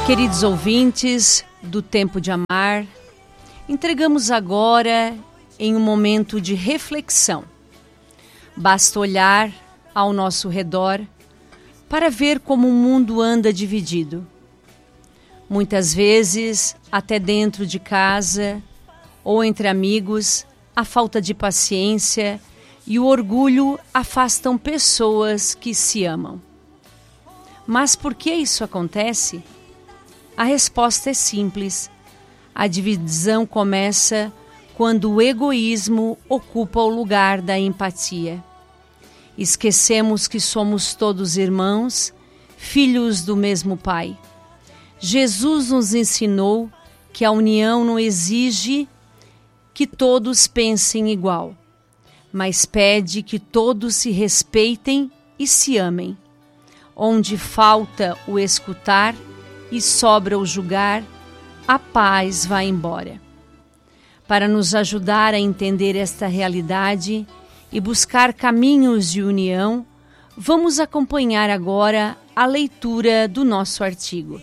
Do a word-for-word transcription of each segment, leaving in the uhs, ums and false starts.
Queridos ouvintes do Tempo de Amar, entregamos agora em um momento de reflexão. Basta olhar ao nosso redor para ver como o mundo anda dividido. Muitas vezes, até dentro de casa ou entre amigos, a falta de paciência e o orgulho afastam pessoas que se amam. Mas por que isso acontece? A resposta é simples. A divisão começa quando o egoísmo ocupa o lugar da empatia. Esquecemos que somos todos irmãos, filhos do mesmo Pai. Jesus nos ensinou que a união não exige que todos pensem igual, mas pede que todos se respeitem e se amem. Onde falta o escutar e sobra o julgar, a paz vai embora. Para nos ajudar a entender esta realidade e buscar caminhos de união, vamos acompanhar agora a leitura do nosso artigo.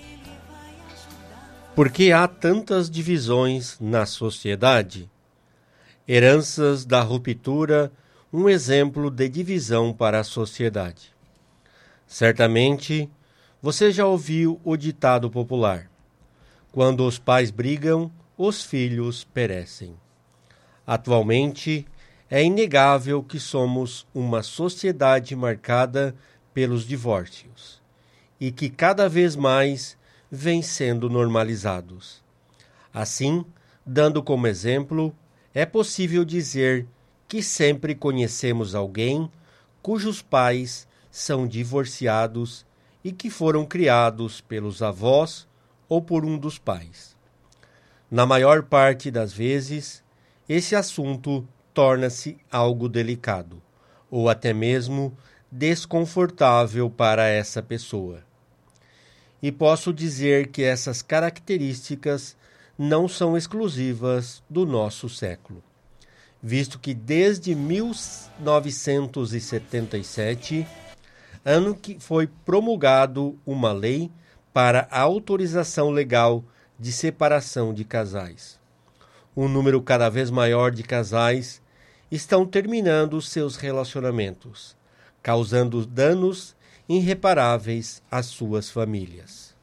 Por que há tantas divisões na sociedade? Heranças da ruptura, um exemplo de divisão para a sociedade. Certamente, você já ouviu o ditado popular: quando os pais brigam, os filhos perecem. Atualmente, é inegável que somos uma sociedade marcada pelos divórcios e que cada vez mais vêm sendo normalizados. Assim, dando como exemplo, é possível dizer que sempre conhecemos alguém cujos pais são divorciados e que foram criados pelos avós ou por um dos pais. Na maior parte das vezes, esse assunto torna-se algo delicado, ou até mesmo desconfortável para essa pessoa. E posso dizer que essas características não são exclusivas do nosso século, visto que desde mil novecentos e setenta e sete, ano que foi promulgado uma lei para a autorização legal de separação de casais. Um número cada vez maior de casais estão terminando seus relacionamentos, causando danos irreparáveis às suas famílias.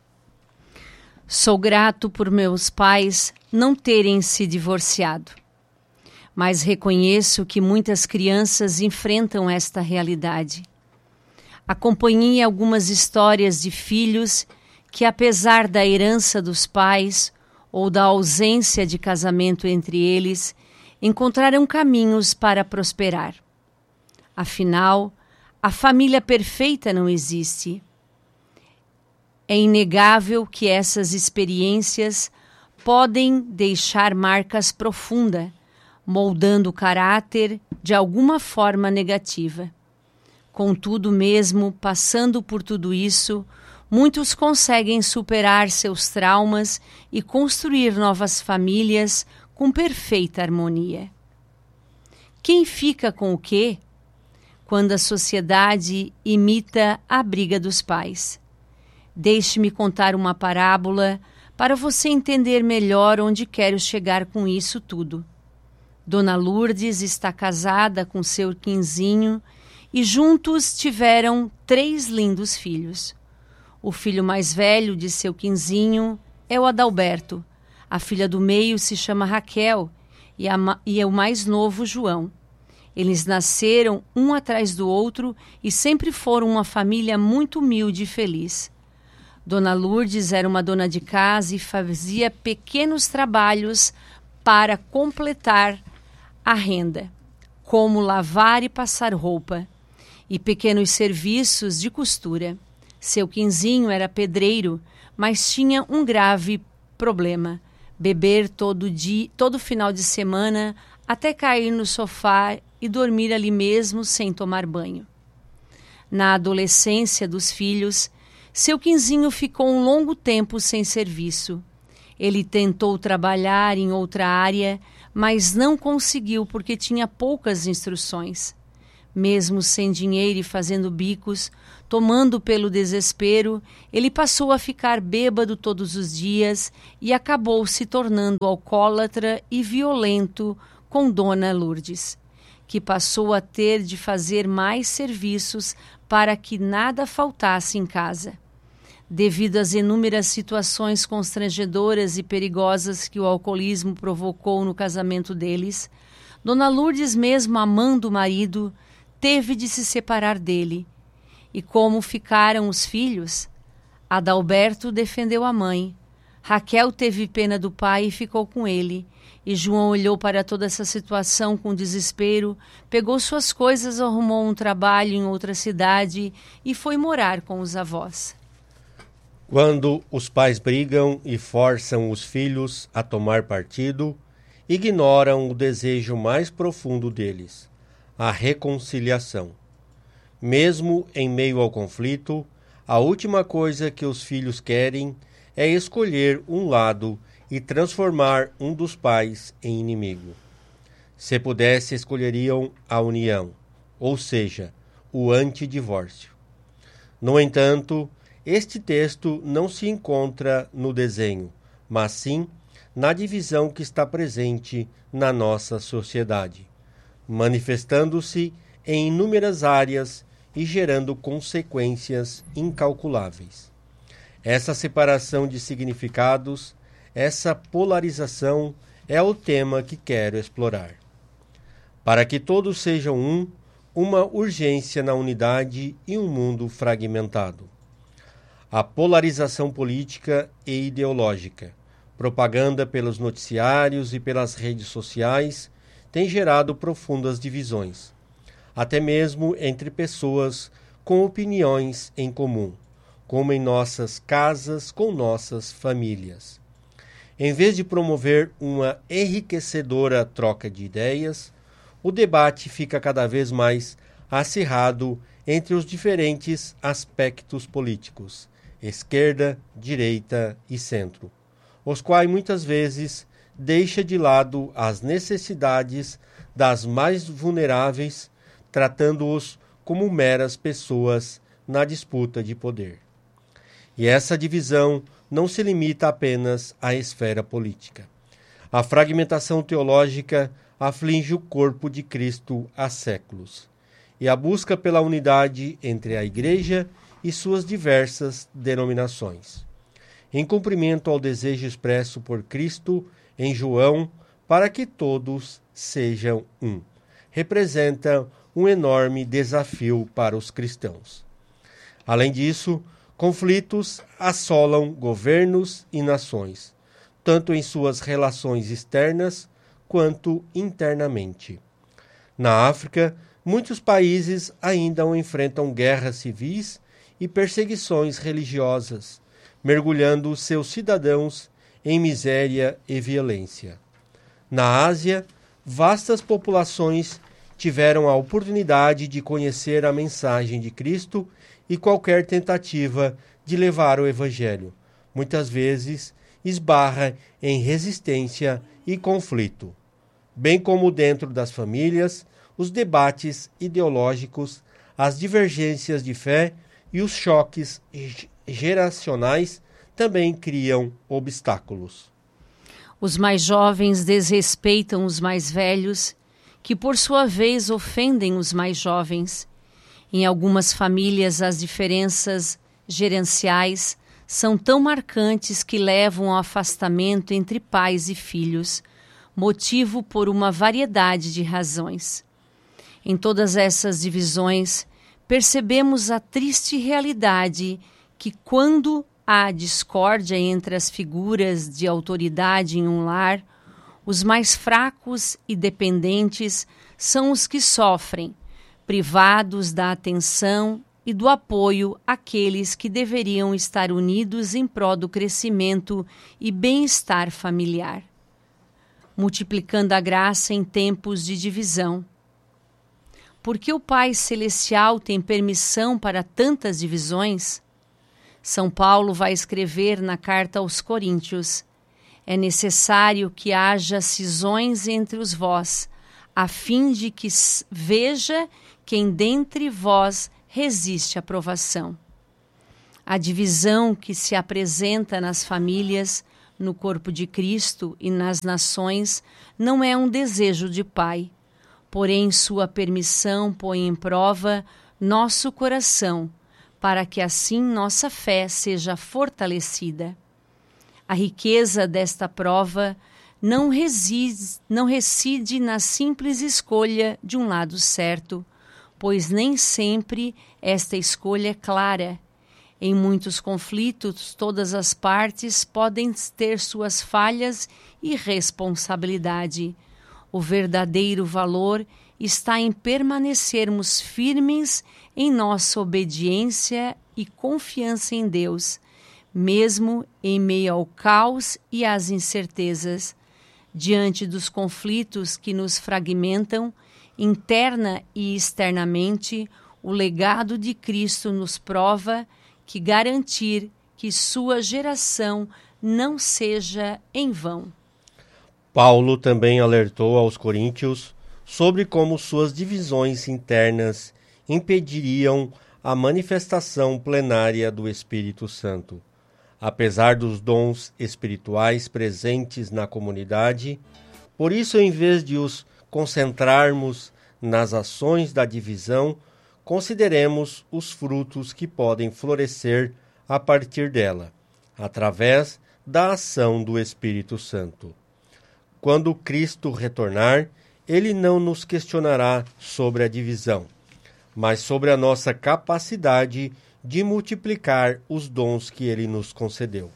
Sou grato por meus pais não terem se divorciado, mas reconheço que muitas crianças enfrentam esta realidade. Acompanhei algumas histórias de filhos que, apesar da herança dos pais ou da ausência de casamento entre eles, encontraram caminhos para prosperar. Afinal, a família perfeita não existe. É inegável que essas experiências podem deixar marcas profundas, moldando o caráter de alguma forma negativa. Contudo, mesmo passando por tudo isso, muitos conseguem superar seus traumas e construir novas famílias com perfeita harmonia. Quem fica com o quê? Quando a sociedade imita a briga dos pais. Deixe-me contar uma parábola para você entender melhor onde quero chegar com isso tudo. Dona Lourdes está casada com seu Quinzinho e juntos tiveram três lindos filhos. O filho mais velho de seu Quinzinho é o Adalberto. A filha do meio se chama Raquel e, a, e é o mais novo, João. Eles nasceram um atrás do outro e sempre foram uma família muito humilde e feliz. Dona Lourdes era uma dona de casa e fazia pequenos trabalhos para completar a renda, como lavar e passar roupa, e pequenos serviços de costura. Seu Quinzinho era pedreiro, mas tinha um grave problema: beber todo dia, todo final de semana, até cair no sofá e dormir ali mesmo sem tomar banho. Na adolescência dos filhos, seu Quinzinho ficou um longo tempo sem serviço. Ele tentou trabalhar em outra área, mas não conseguiu porque tinha poucas instruções. Mesmo sem dinheiro e fazendo bicos, tomando pelo desespero, ele passou a ficar bêbado todos os dias e acabou se tornando alcoólatra e violento com Dona Lourdes, que passou a ter de fazer mais serviços para que nada faltasse em casa. Devido às inúmeras situações constrangedoras e perigosas que o alcoolismo provocou no casamento deles, Dona Lourdes, mesmo amando o marido, teve de se separar dele. E como ficaram os filhos? Adalberto defendeu a mãe. Raquel teve pena do pai e ficou com ele. E João olhou para toda essa situação com desespero, pegou suas coisas, arrumou um trabalho em outra cidade e foi morar com os avós. Quando os pais brigam e forçam os filhos a tomar partido, ignoram o desejo mais profundo deles, a reconciliação. Mesmo em meio ao conflito, a última coisa que os filhos querem é escolher um lado e transformar um dos pais em inimigo. Se pudesse, escolheriam a união, ou seja, o antidivórcio. No entanto, este texto não se encontra no desenho, mas sim na divisão que está presente na nossa sociedade, manifestando-se em inúmeras áreas e gerando consequências incalculáveis. Essa separação de significados, essa polarização é o tema que quero explorar. Para que todos sejam um, uma urgência na unidade e um mundo fragmentado. A polarização política e ideológica, propaganda pelos noticiários e pelas redes sociais, tem gerado profundas divisões, até mesmo entre pessoas com opiniões em comum, como em nossas casas, com nossas famílias. Em vez de promover uma enriquecedora troca de ideias, o debate fica cada vez mais acirrado entre os diferentes aspectos políticos, esquerda, direita e centro, os quais muitas vezes deixa de lado as necessidades das mais vulneráveis, tratando-os como meras pessoas na disputa de poder. E essa divisão não se limita apenas à esfera política. A fragmentação teológica aflige o corpo de Cristo há séculos, e a busca pela unidade entre a Igreja e suas diversas denominações, em cumprimento ao desejo expresso por Cristo em João para que todos sejam um, representa um enorme desafio para os cristãos. Além disso, conflitos assolam governos e nações, tanto em suas relações externas quanto internamente. Na África, muitos países ainda enfrentam guerras civis e perseguições religiosas, mergulhando seus cidadãos em miséria e violência. Na Ásia, vastas populações tiveram a oportunidade de conhecer a mensagem de Cristo e qualquer tentativa de levar o Evangelho, muitas vezes, esbarra em resistência e conflito. Bem como dentro das famílias, os debates ideológicos, as divergências de fé e os choques geracionais também criam obstáculos. Os mais jovens desrespeitam os mais velhos, que por sua vez ofendem os mais jovens. Em algumas famílias, as diferenças gerenciais são tão marcantes que levam ao afastamento entre pais e filhos, motivo por uma variedade de razões. Em todas essas divisões, percebemos a triste realidade que, quando há discórdia entre as figuras de autoridade em um lar, os mais fracos e dependentes são os que sofrem, privados da atenção e do apoio àqueles que deveriam estar unidos em prol do crescimento e bem-estar familiar, multiplicando a graça em tempos de divisão. Porque o Pai Celestial tem permissão para tantas divisões? São Paulo vai escrever na carta aos Coríntios: é necessário que haja cisões entre os vós, a fim de que veja quem dentre vós resiste à provação. A divisão que se apresenta nas famílias, no corpo de Cristo e nas nações não é um desejo de Pai, porém sua permissão põe em prova nosso coração, para que assim nossa fé seja fortalecida. A riqueza desta prova não reside, não reside na simples escolha de um lado certo, pois nem sempre esta escolha é clara. Em muitos conflitos, todas as partes podem ter suas falhas e responsabilidade. O verdadeiro valor está em permanecermos firmes em nossa obediência e confiança em Deus, mesmo em meio ao caos e às incertezas. Diante dos conflitos que nos fragmentam, interna e externamente, o legado de Cristo nos prova que garantir que sua geração não seja em vão. Paulo também alertou aos coríntios sobre como suas divisões internas impediriam a manifestação plenária do Espírito Santo. Apesar dos dons espirituais presentes na comunidade, por isso, em vez de os concentrarmos nas ações da divisão, consideremos os frutos que podem florescer a partir dela, através da ação do Espírito Santo. Quando Cristo retornar, ele não nos questionará sobre a divisão, mas sobre a nossa capacidade de multiplicar os dons que ele nos concedeu.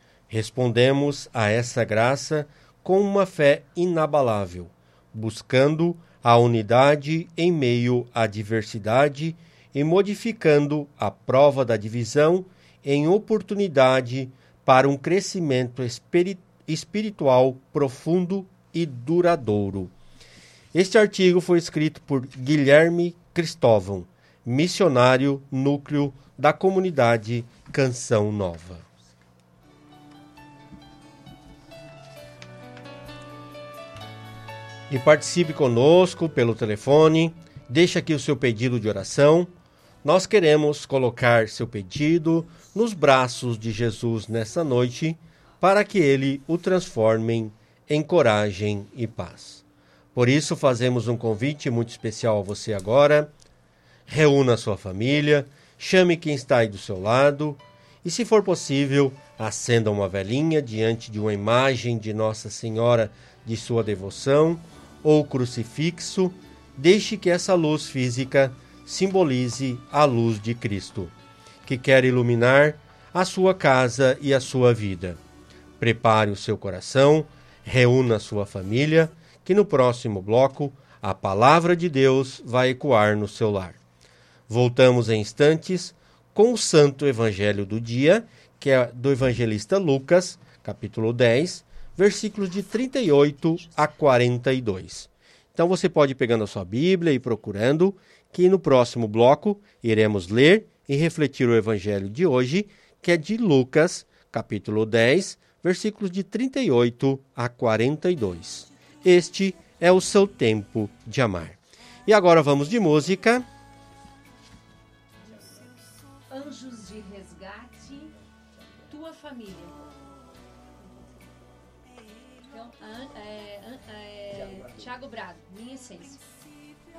Respondemos a essa graça com uma fé inabalável, buscando a unidade em meio à diversidade e modificando a prova da divisão em oportunidade para um crescimento espiri- espiritual profundo e duradouro. Este artigo foi escrito por Guilherme Cristóvão, missionário núcleo da comunidade Canção Nova. E participe conosco pelo telefone, deixe aqui o seu pedido de oração. Nós queremos colocar seu pedido nos braços de Jesus nessa noite, para que ele o transforme em coragem e paz. Por isso fazemos um convite muito especial a você agora. Reúna a sua família, chame quem está aí do seu lado e, se for possível, acenda uma velinha diante de uma imagem de Nossa Senhora de sua devoção ou crucifixo. Deixe que essa luz física simbolize a luz de Cristo, que quer iluminar a sua casa e a sua vida. Prepare o seu coração, reúna a sua família, que no próximo bloco a palavra de Deus vai ecoar no seu lar. Voltamos em instantes com o Santo Evangelho do dia, que é do evangelista Lucas, capítulo dez, versículos de trinta e oito a quarenta e dois. Então você pode ir pegando a sua Bíblia e procurando, que no próximo bloco iremos ler e refletir o Evangelho de hoje, que é de Lucas, capítulo dez, versículos de trinta e oito a quarenta e dois. Este é o seu tempo de amar. E agora vamos de música. Anjos de resgate, tua família. Então, é, é, é, Thiago Brado, minha essência.